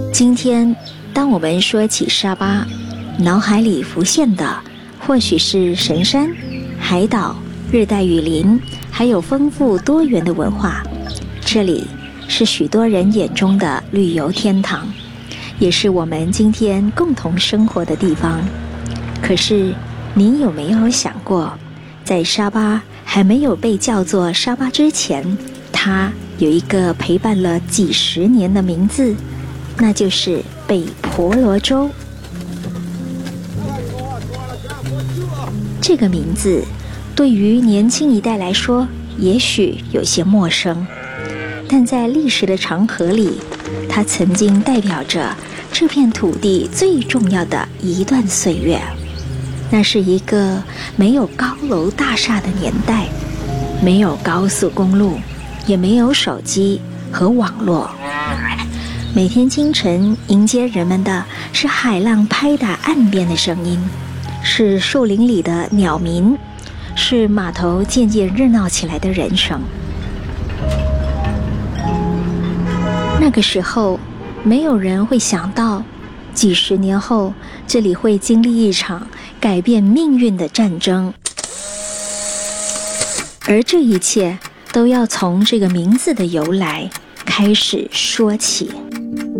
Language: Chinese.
今天，当我们说起沙巴，脑海里浮现的或许是神山、海岛、热带雨林，还有丰富多元的文化。这里是许多人眼中的旅游天堂，也是我们今天共同生活的地方。可是，你有没有想过，在沙巴还没有被叫做沙巴之前，它有一个陪伴了几十年的名字，那就是北婆罗洲。这个名字对于年轻一代来说也许有些陌生，但在历史的长河里，它曾经代表着这片土地最重要的一段岁月。那是一个没有高楼大厦的年代，没有高速公路，也没有手机和网络。每天清晨迎接人们的是海浪拍打岸边的声音，是树林里的鸟鸣，是码头渐渐热闹起来的人声。那个时候，没有人会想到，几十年后，这里会经历一场改变命运的战争，而这一切都要从这个名字的由来开始说起。